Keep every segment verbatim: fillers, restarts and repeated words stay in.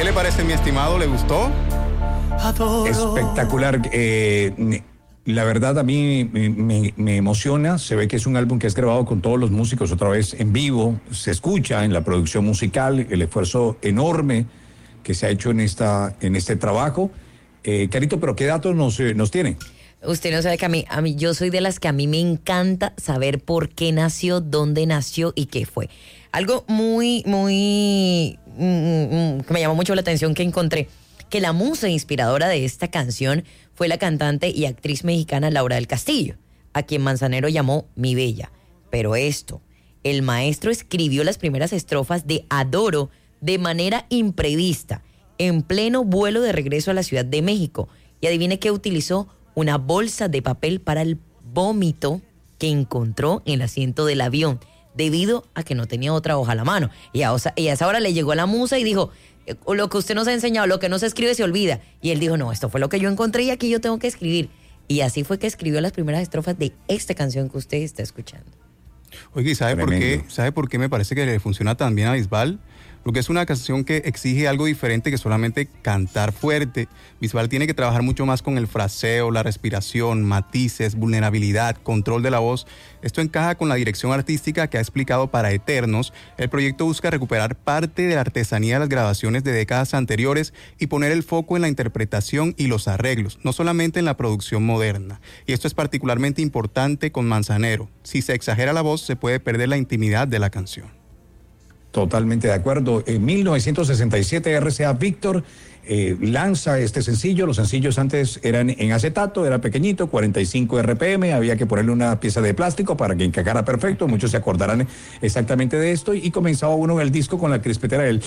¿Qué le parece, mi estimado? ¿Le gustó? Espectacular. Eh, la verdad a mí me, me, me emociona. Se ve que es un álbum que es grabado con todos los músicos otra vez en vivo. Se escucha en la producción musical el esfuerzo enorme que se ha hecho en, esta, en este trabajo. Eh, Carito, pero ¿qué datos nos, eh, nos tiene? Usted no sabe que a mí, a mí, yo soy de las que a mí me encanta saber por qué nació, dónde nació y qué fue. Algo muy, muy, mm, mm, que me llamó mucho la atención que encontré, que la musa inspiradora de esta canción fue la cantante y actriz mexicana Laura del Castillo, a quien Manzanero llamó Mi Bella. Pero esto, el maestro escribió las primeras estrofas de Adoro de manera imprevista, en pleno vuelo de regreso a la Ciudad de México. Y adivine qué utilizó: una bolsa de papel para el vómito que encontró en el asiento del avión, debido a que no tenía otra hoja a la mano. Y a, y a esa hora le llegó la musa y dijo: lo que usted nos ha enseñado, lo que no se escribe se olvida. Y él dijo: no, esto fue lo que yo encontré y aquí yo tengo que escribir. Y así fue que escribió las primeras estrofas de esta canción que usted está escuchando. Oye, ¿y sabe por qué? ¿Sabe por qué me parece que le funciona tan bien a Bisbal? Porque es una canción que exige algo diferente que solamente cantar fuerte. Bisbal tiene que trabajar mucho más con el fraseo, la respiración, matices, vulnerabilidad, control de la voz. Esto encaja con la dirección artística que ha explicado para Eternos. El proyecto busca recuperar parte de la artesanía de las grabaciones de décadas anteriores y poner el foco en la interpretación y los arreglos, no solamente en la producción moderna. Y esto es particularmente importante con Manzanero. Si se exagera la voz, se puede perder la intimidad de la canción. Totalmente de acuerdo. En mil novecientos sesenta y siete R C A Víctor eh, lanza este sencillo. Los sencillos antes eran en acetato, era pequeñito, cuarenta y cinco R P M, había que ponerle una pieza de plástico para que encajara perfecto. Muchos se acordarán exactamente de esto. Y comenzaba uno en el disco con la crispetera del...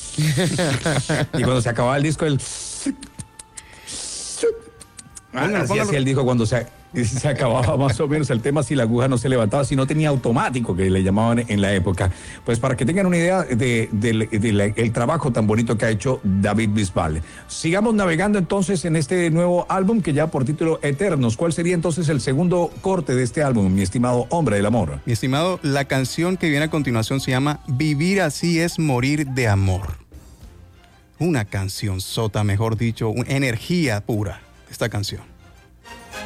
y cuando se acababa el disco, el... Ah, así hacía el disco cuando se... se acababa más o menos el tema si la aguja no se levantaba, si no tenía automático, que le llamaban en la época. Pues para que tengan una idea del de, de, de el trabajo tan bonito que ha hecho David Bisbal. Sigamos navegando entonces en este nuevo álbum que ya por título Eternos. ¿Cuál sería entonces el segundo corte de este álbum, mi estimado hombre del amor? Mi estimado, la canción que viene a continuación se llama Vivir así es morir de amor. Una canción sota, mejor dicho, una energía pura esta canción.